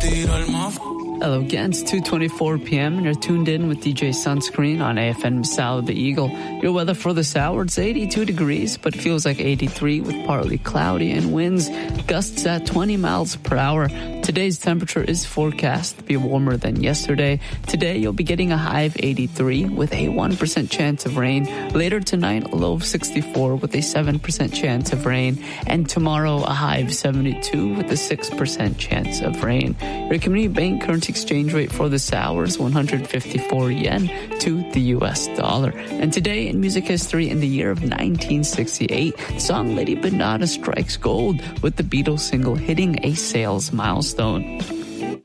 Hello again, it's 2:24 p.m. and you're tuned in with DJ Sunscreen on AFN Misao The Eagle. Your weather for this hour, it's 82 degrees, but it feels like 83 with partly cloudy and winds, gusts at 20 miles per hour. Today's temperature is forecast to be warmer than yesterday. Today, you'll be getting a high of 83 with a 1% chance of rain. Later tonight, a low of 64 with a 7% chance of rain. And tomorrow, a high of 72 with a 6% chance of rain. Your community bank currency exchange rate for this hour is 154 yen to the US dollar. And today in music history, in the year of 1968, the song Lady Banana strikes gold with the Beatles single hitting a sales milestone.